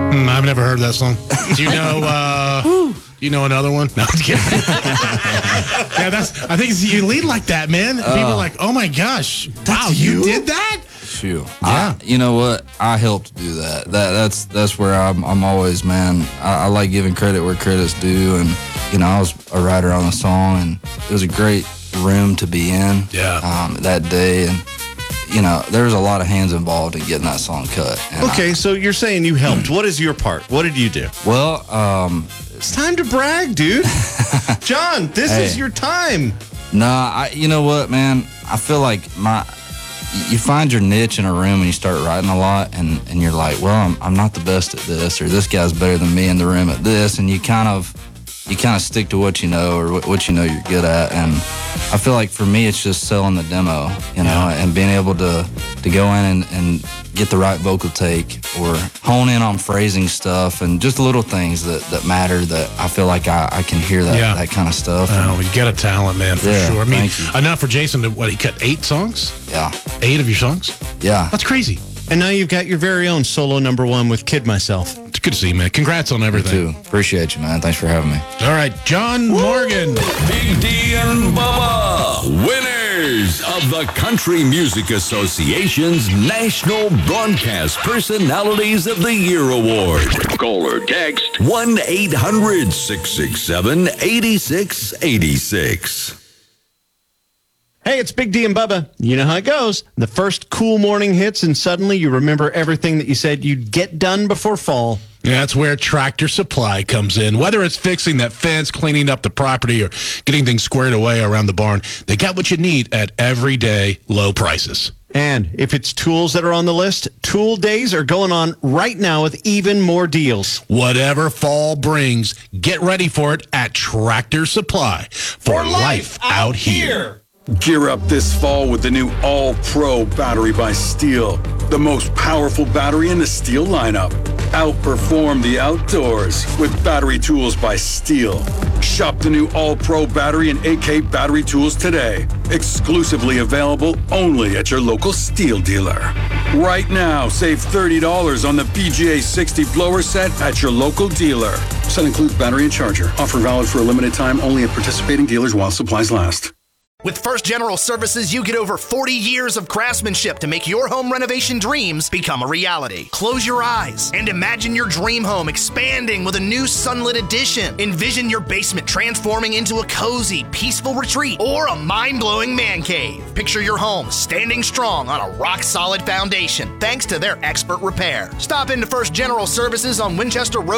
I've never heard that song. Do you know? You know another one? No, I'm kidding. Yeah, I think you lead like that, man. People are like, "Oh my gosh, wow, you did that." Shoot. Yeah. You know what? I helped do that. That's where I'm always, man. I like giving credit where credit's due, and I was a writer on the song, and it was a great room to be in. Yeah. That day, and there was a lot of hands involved in getting that song cut. Okay, so you're saying you helped. What is your part? What did you do? Well, it's time to brag, dude. John, this is your time. Nah, you know what, man? I feel like you find your niche in a room and you start writing a lot, and you're like, well, I'm not the best at this, or this guy's better than me in the room at this, and you kind of stick to what you know, or what you know you're good at. And I feel like for me, it's just selling the demo, and being able to go in and get the right vocal take, or hone in on phrasing stuff, and just little things that matter, that I feel like I can hear that kind of stuff. Oh, you got a talent, man, for sure. I mean, thank you. enough for Jason to, he cut 8 songs? Yeah. 8 of your songs? Yeah. That's crazy. And now you've got your very own solo #1 with Kid Myself. It's good to see you, man. Congrats on everything. You too. Appreciate you, man. Thanks for having me. All right, John Morgan. Big D and Bubba, winners of the Country Music Association's National Broadcast Personalities of the Year Award. Call or text 1-800-667-8686. Hey, it's Big D and Bubba. You know how it goes. The first cool morning hits, and suddenly you remember everything that you said you'd get done before fall. Yeah, that's where Tractor Supply comes in. Whether it's fixing that fence, cleaning up the property, or getting things squared away around the barn, they got what you need at everyday low prices. And if it's tools that are on the list, Tool Days are going on right now with even more deals. Whatever fall brings, get ready for it at Tractor Supply. For life out here. Gear up this fall with the new All-Pro battery by Steel. The most powerful battery in the Steel lineup. Outperform the outdoors with battery tools by Steel. Shop the new All-Pro battery and AK battery tools today. Exclusively available only at your local Steel dealer. Right now, save $30 on the PGA 60 blower set at your local dealer. Set includes battery and charger. Offer valid for a limited time only at participating dealers while supplies last. With First General Services, you get over 40 years of craftsmanship to make your home renovation dreams become a reality. Close your eyes and imagine your dream home expanding with a new sunlit addition. Envision your basement transforming into a cozy, peaceful retreat or a mind-blowing man cave. Picture your home standing strong on a rock-solid foundation thanks to their expert repair. Stop into First General Services on Winchester Road